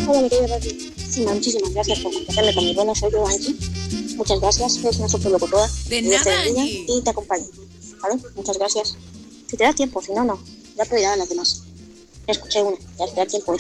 Hola, mi querida Barbie. Sí, muchísimas gracias por contactarme con mi buena. Soy yo, Angie. Muchas gracias. Eres una superlocutora. De nada, Angie. Y te acompaño. ¿Vale? Muchas gracias. Si te da tiempo, si no, no. Ya prioridad a las demás. Escuché una. Ya te da tiempo.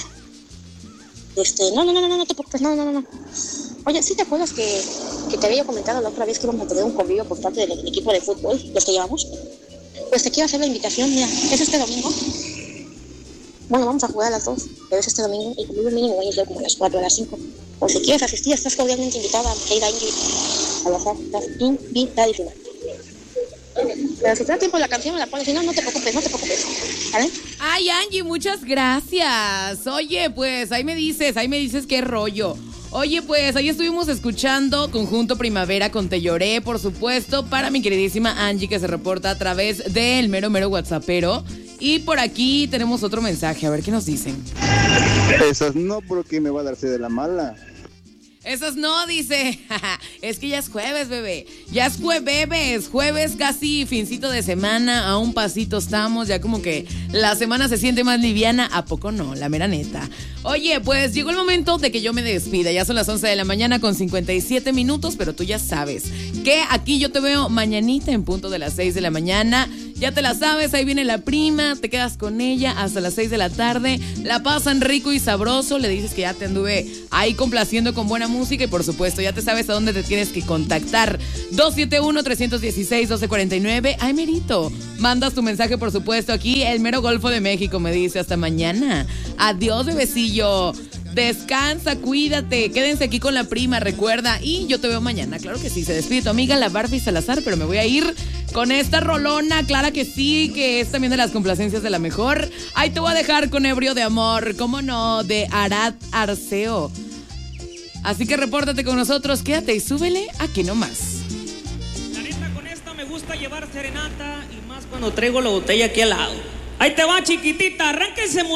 No te preocupes. No. Oye, ¿sí te acuerdas que te había comentado la otra vez que íbamos a tener un convivio por parte del equipo de fútbol, los que llevamos? Pues te quiero hacer la invitación. Mira, es este domingo. Bueno, vamos a jugar a las 2, pero es este domingo. El convivio mínimo va a ser como a las 4 o a las 5. O si quieres asistir, estás cordialmente invitada a ir a Ingrid. A las estás invitadísima. Pero si te da tiempo la canción, me la pones. Si no, no te preocupes. ¿Vale? Ay, Angie, muchas gracias. Oye, pues ahí me dices qué rollo. Oye, pues ahí estuvimos escuchando Conjunto Primavera con Te Lloré, por supuesto, para mi queridísima Angie, que se reporta a través del mero whatsappero. Y por aquí tenemos otro mensaje, a ver qué nos dicen. Esas no, porque me va a darse de la mala. Esas no, dice. Es que ya es jueves, bebé. Ya es jueves, casi fincito de semana. A un pasito estamos. Ya como que la semana se siente más liviana. ¿A poco no? La mera neta. Oye, pues llegó el momento de que yo me despida. Ya son las 11 de la mañana con 57 minutos. Pero tú ya sabes que aquí yo te veo mañanita en punto de las 6 de la mañana. Ya te la sabes, ahí viene la prima, te quedas con ella hasta las 6 de la tarde, la pasan rico y sabroso, le dices que ya te anduve ahí complaciendo con buena música y por supuesto ya te sabes a dónde te tienes que contactar. 271-316-1249, ay merito, mandas tu mensaje por supuesto aquí, el mero Golfo de México me dice, hasta mañana, adiós bebecillo. Descansa, cuídate, quédense aquí con la prima, recuerda, y yo te veo mañana, claro que sí, se despide tu amiga la Barbie Salazar, pero me voy a ir con esta rolona, clara que sí, que es también de las complacencias de la mejor. Ahí te voy a dejar con Ebrio de Amor, cómo no, de Arad Arceo. Así que repórtate con nosotros, quédate y súbele aquí nomás. La neta, con esta me gusta llevar serenata y más cuando traigo la botella aquí al lado. Ahí te va, chiquitita, arránquense.